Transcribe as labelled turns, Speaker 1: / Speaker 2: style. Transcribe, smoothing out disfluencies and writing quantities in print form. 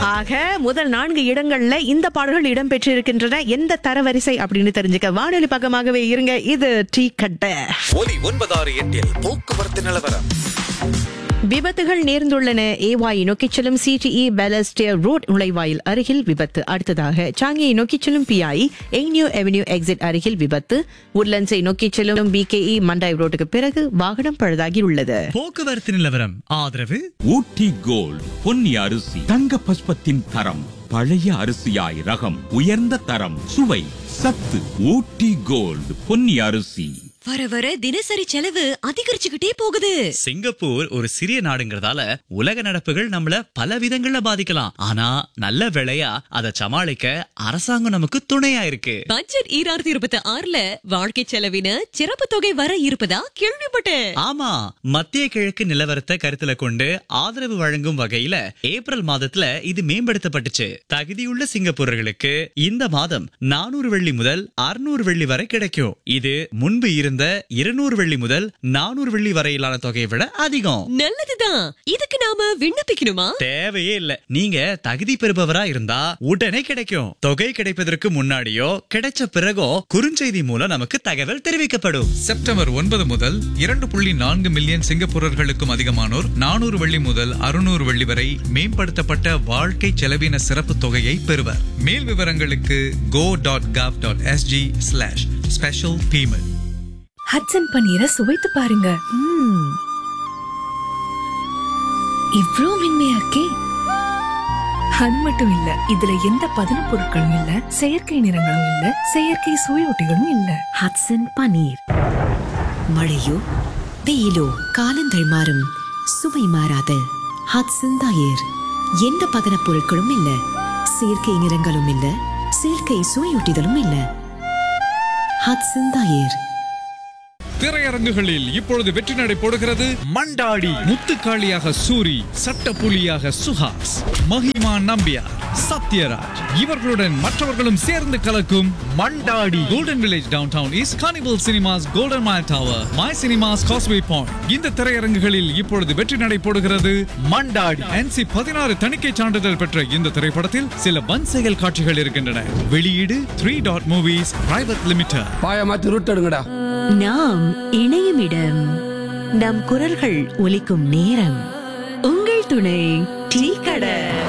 Speaker 1: ஆக முதல் 4 இடங்கள்ல இந்த பாடல்கள் இடம்பெற்றிருக்கின்றன. எந்த தரவரிசை அப்படின்னு தெரிஞ்சுக்க வானொலி பக்கமாகவே இருங்க. இது டீ கட்ட
Speaker 2: ஒலி 968 போக்குவரத்து நிலவரம்.
Speaker 1: விபத்துகள் நேர்ந்துள்ளன. ஏவாயை நோக்கிச் செல்லும் சிடிஇ பெலஸ்டியர் ரோட் நுழைவாயில் அருகில் விபத்து. அடுத்ததாக சாங்கியை நோக்கிச் செல்லும் பிஐ எய்னியூ அவென்யூ எக்ஸிட் அருகில் விபத்து. உட்லண்ட்ஸை நோக்கிச் செல்லும் பிகேஇ மண்டாய் ரோட்டுக்கு பிறகு வாகனம் பழுதாகி உள்ளது.
Speaker 3: போக்குவரத்து நிலவரம் ஆதரவு
Speaker 4: ஊட்டி கோல்ட் பொன்னி அரிசி தங்க பஸ்பத்தின் தரம். பழைய அரிசியாய் ரகம் உயர்ந்த தரம் சுவை சத்து. ஊட்டி கோல்ட் பொன்னி அரிசி.
Speaker 5: வர வர தினசரி செலவு அதிகரிச்சுக்கிட்டே போகுது.
Speaker 3: சிங்கப்பூர் ஒரு சிறிய நாடுங்கிறதால உலக நடப்புகள் நம்மள பல விதங்கள்ல பாதிக்கலாம். ஆனா நல்ல வேளையா அதை சமாளிக்க அரசாங்கம் நமக்கு துணையா இருக்கு.
Speaker 5: பட்ஜெட் 2026ல வாழ்க்கை செலவின சிறப்பு தொகை வர இருப்பதா கேள்விப்பட்டேன்.
Speaker 3: ஆமா, மத்திய கிழக்கு நிலவரத்தை கருத்துல கொண்டு ஆதரவு வழங்கும் வகையில ஏப்ரல் மாதத்துல இது மேம்படுத்தப்பட்டுச்சு. தகுதியுள்ள சிங்கப்பூரர்களுக்கு இந்த மாதம் 400 வெள்ளி முதல் 600 வெள்ளி வரை கிடைக்கும். இது முன்பு இருந்த 200 வெள்ளி முதல் 400 வெள்ளி வரையிலான தொகையை விட அதிகம்.
Speaker 5: நல்லதுதான். இதுக்கு நாம விண்ணப்பிக்கணுமா?
Speaker 3: தேவையே இல்ல. நீங்க தகுதி பெறுபவரா இருந்தா உடனே கிடைக்கும். தொகை கிடைப்பதற்கு முன்னாடியோ கிடைச்ச பிறகோ குறுஞ்செய்தி மூலம் நமக்கு தகவல் தெரிவிக்கப்படும்.
Speaker 6: செப்டம்பர் 9 முதல் 2.4 மில்லியன் சிங்கப்பூரர்களுக்கும் அதிகமானோர் 400 வெள்ளி முதல் 600 வெள்ளி வரை மேம்படுத்தப்பட்ட வாழ்க்கை செலவின சிறப்பு தொகையை பெறுவர். மேல் விவரங்களுக்கு go.gov.sg/special payment.
Speaker 7: ஹட்சன் பன்னீரை சுவைத்து பாருங்க. இவ்ளோ மென்மையா இருக்கே. அது மட்டும் இல்ல, இதுல எந்த பதன பொருட்களும் இல்ல, செயற்கை நிறங்களும் இல்ல, செயற்கை சுவையொட்டிகளும் இல்ல.
Speaker 8: ஹட்சன் பன்னீர். மழையோ வெயிலோ காலங்கள் மாறும், சுவை மாறாத ஹட்சன் தயிர். எந்த பதன பொருட்களும் இல்ல, செயற்கை நிறங்களும் இல்ல, செயற்கை சுவையொட்டிகளும் இல்ல. ஹட்சன் தயிர்.
Speaker 6: திரையரங்குகளில் இப்பொழுது வெற்றி நடை போடுகிறது மண்டாடி. முத்துக்காளியாக சூரி, சட்டப்புலியாக சுஹாஸ், மஹிமா நம்பியார், சத்யராஜ் இவர்களுடன் மற்றவர்களும் சேர்ந்து கலக்கும் Mandaadi. Golden village down town is carnival cinemas golden mile tower, my cinemas causeway point. இந்த திரையரங்குகளில் இப்பொழுது வெற்றி நடை போடுகிறது மண்டாடி. NC 16 தணிக்கை சான்றிதழ் பெற்ற இந்த திரைப்படத்தில் சில வன்செயல் காட்சிகள் இருக்கின்றன. வெளியீடு 3 dot movies private limited.
Speaker 9: பாயமாத்தி root எடுங்கடா.
Speaker 8: நாம் இணையும் இடம், நம் குரல்கள் ஒலிக்கும் நேரம். உங்கள் துணை டீ கடை.